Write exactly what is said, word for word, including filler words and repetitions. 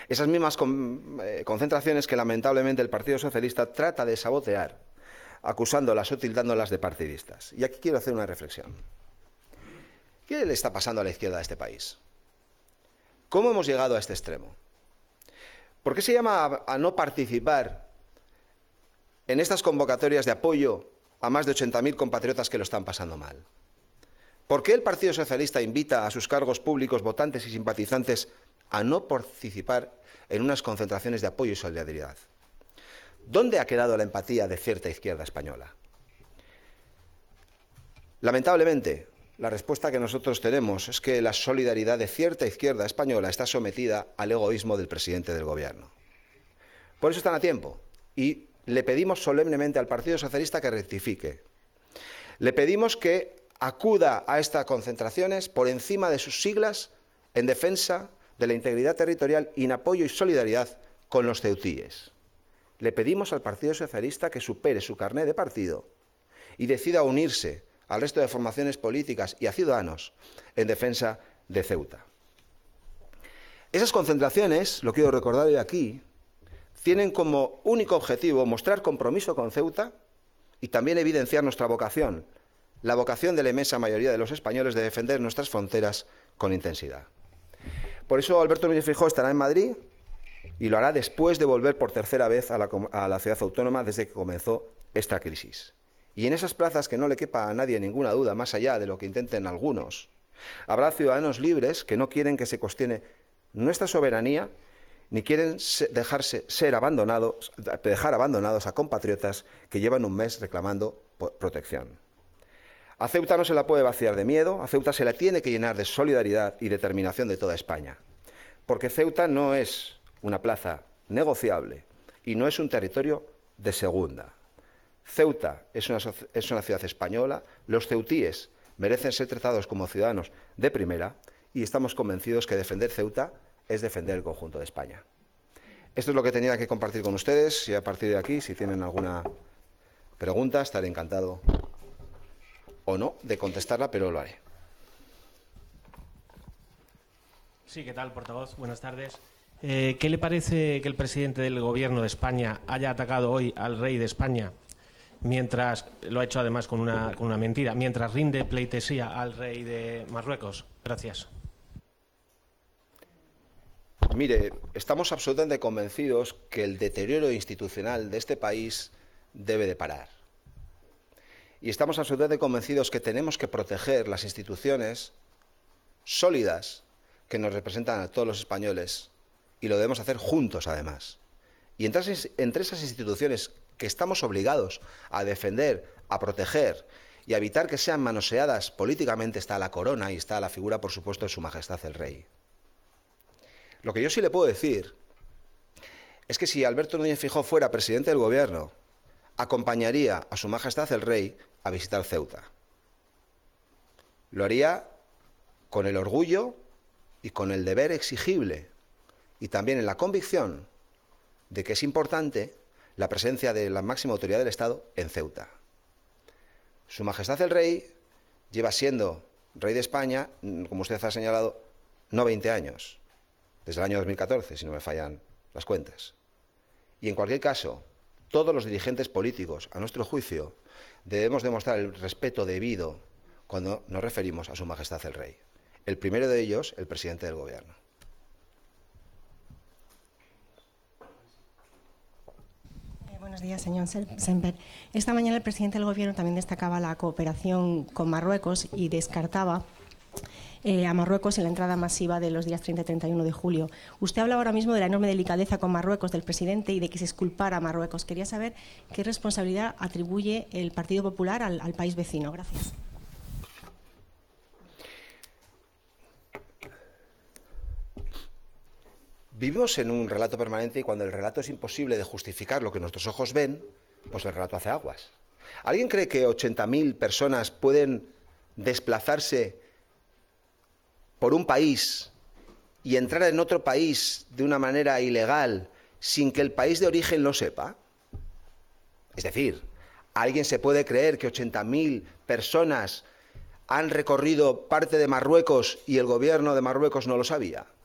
Esas mismas con, eh, concentraciones que lamentablemente el Partido Socialista trata de sabotear, acusándolas o tildándolas de partidistas. Y aquí quiero hacer una reflexión. ¿Qué le está pasando a la izquierda de este país? ¿Cómo hemos llegado a este extremo? ¿Por qué se llama a, a no participar en estas convocatorias de apoyo a más de ochenta mil compatriotas que lo están pasando mal? ¿Por qué el Partido Socialista invita a sus cargos públicos, votantes y simpatizantes a no participar en unas concentraciones de apoyo y solidaridad? ¿Dónde ha quedado la empatía de cierta izquierda española? Lamentablemente, la respuesta que nosotros tenemos es que la solidaridad de cierta izquierda española está sometida al egoísmo del presidente del Gobierno. Por eso están a tiempo y le pedimos solemnemente al Partido Socialista que rectifique. Le pedimos que acuda a estas concentraciones por encima de sus siglas en defensa de la integridad territorial y en apoyo y solidaridad con los ceutíes. Le pedimos al Partido Socialista que supere su carné de partido y decida unirse al resto de formaciones políticas y a ciudadanos en defensa de Ceuta. Esas concentraciones, lo quiero recordar hoy aquí, tienen como único objetivo mostrar compromiso con Ceuta y también evidenciar nuestra vocación, la vocación de la inmensa mayoría de los españoles de defender nuestras fronteras con intensidad. Por eso Alberto Núñez Feijóo estará en Madrid y lo hará después de volver por tercera vez a la, a la ciudad autónoma desde que comenzó esta crisis. Y en esas plazas, que no le quepa a nadie ninguna duda, más allá de lo que intenten algunos, habrá ciudadanos libres que no quieren que se cuestione nuestra soberanía ni quieren dejarse ser abandonados, dejar abandonados a compatriotas que llevan un mes reclamando protección. A Ceuta no se la puede vaciar de miedo, a Ceuta se la tiene que llenar de solidaridad y determinación de toda España, porque Ceuta no es una plaza negociable y no es un territorio de segunda. Ceuta es una, es una ciudad española, los ceutíes merecen ser tratados como ciudadanos de primera y estamos convencidos que defender Ceuta es defender el conjunto de España. Esto es lo que tenía que compartir con ustedes y a partir de aquí, si tienen alguna pregunta, estaré encantado o no de contestarla, pero lo haré. Sí, ¿qué tal, portavoz? Buenas tardes. Eh, ¿Qué le parece que el presidente del Gobierno de España haya atacado hoy al rey de España, mientras, lo ha hecho además con una, con una mentira, mientras rinde pleitesía al rey de Marruecos? Gracias. Mire, estamos absolutamente convencidos que el deterioro institucional de este país debe de parar. Y estamos absolutamente convencidos que tenemos que proteger las instituciones sólidas que nos representan a todos los españoles y lo debemos hacer juntos, además. Y entre esas, entre esas instituciones que estamos obligados a defender, a proteger y a evitar que sean manoseadas políticamente está la corona y está la figura, por supuesto, de Su Majestad el Rey. Lo que yo sí le puedo decir es que si Alberto Núñez Feijóo fuera presidente del Gobierno, acompañaría a Su Majestad el Rey a visitar Ceuta. Lo haría con el orgullo y con el deber exigible y también en la convicción de que es importante la presencia de la máxima autoridad del Estado en Ceuta. Su Majestad el Rey lleva siendo rey de España, como usted ha señalado, no veinte años, desde el año dos mil catorce, si no me fallan las cuentas. Y en cualquier caso, todos los dirigentes políticos, a nuestro juicio, debemos demostrar el respeto debido cuando nos referimos a Su Majestad el Rey. El primero de ellos, el presidente del Gobierno. Buenos días, señor Semper. Esta mañana el presidente del Gobierno también destacaba la cooperación con Marruecos y descartaba eh, a Marruecos en la entrada masiva de los días treinta y treinta y uno de julio. Usted habla ahora mismo de la enorme delicadeza con Marruecos del presidente y de que se exculpara a Marruecos. Quería saber qué responsabilidad atribuye el Partido Popular al, al país vecino. Gracias. Vivimos en un relato permanente y cuando el relato es imposible de justificar lo que nuestros ojos ven, pues el relato hace aguas. ¿Alguien cree que ochenta mil personas pueden desplazarse por un país y entrar en otro país de una manera ilegal sin que el país de origen lo sepa? Es decir, ¿alguien se puede creer que ochenta mil personas han recorrido parte de Marruecos y el gobierno de Marruecos no lo sabía?